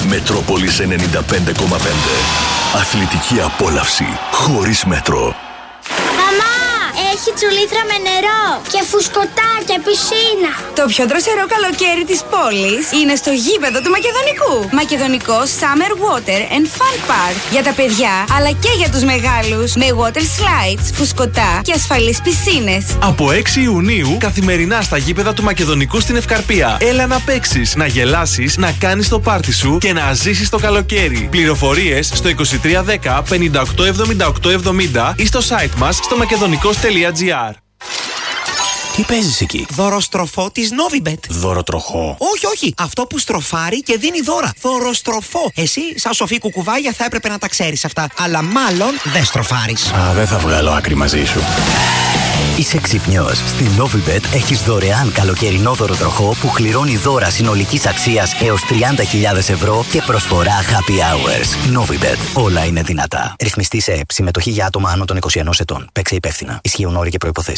Μετρόπολης 95,5. Αθλητική απόλαυση χωρίς μέτρο. Μαμά, έχει τσουλήθρα με νερό και φουσκωτά και πισίνα. Το πιο δροσερό καλοκαίρι της πόλης είναι στο γήπεδο του Μακεδονικού. Μακεδονικό Summer Water and Fun Park. Για τα παιδιά, αλλά και για τους μεγάλους. Με water slides, φουσκωτά και ασφαλείς πισίνες. Από 6 Ιουνίου, καθημερινά στα γήπεδα του Μακεδονικού στην Ευκαρπία. Έλα να παίξεις, να γελάσεις, να κάνεις το πάρτι σου και να ζήσεις το καλοκαίρι. Πληροφορίες στο 2310 58 78 70 ή στο site μας στο makedonico.gr. Τι παίζεις εκεί? Δωροστροφό της Novibet. Δωροτροχό? Όχι. Αυτό που στροφάρει και δίνει δώρα. Δωροστροφό. Εσύ, σαν σοφή κουκουβάγια, θα έπρεπε να τα ξέρεις αυτά. Αλλά μάλλον δεν στροφάρεις. Δεν θα βγάλω άκρη μαζί σου. Είσαι ξυπνιός. Στη Novibet έχεις δωρεάν καλοκαιρινό δωροτροχό που κληρώνει δώρα συνολικής αξίας έως 30.000 ευρώ και προσφορά happy hours. Novibet. Όλα είναι δυνατά. Ρυθμιστή σε ΕΕΠ. Συμμετοχή για άτομα άνω των 21 ετών. Παίξε υπεύθυνα. Ισχύουν όροι και προϋποθέσεις.